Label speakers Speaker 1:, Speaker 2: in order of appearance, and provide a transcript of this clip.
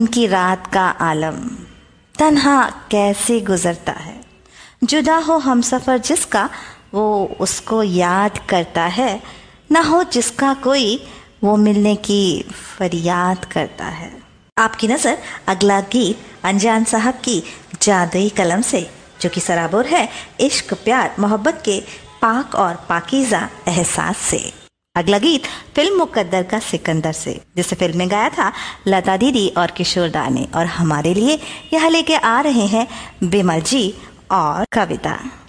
Speaker 1: उनकी रात का आलम तन्हा कैसे गुजरता है। जुदा हो हमसफर जिसका वो उसको याद करता है, न हो जिसका कोई वो मिलने की फरियाद करता है। आपकी नजर अगला गीत अनजान साहब की जादुई कलम से, जो कि सराबोर है इश्क प्यार मोहब्बत के पाक और पाकीज़ा एहसास से। अगला गीत फिल्म मुकद्दर का सिकंदर से, जिसे फिल्म में गाया था लता दीदी और किशोर दा ने, और हमारे लिए यह लेके आ रहे हैं बिमल जी और कविता।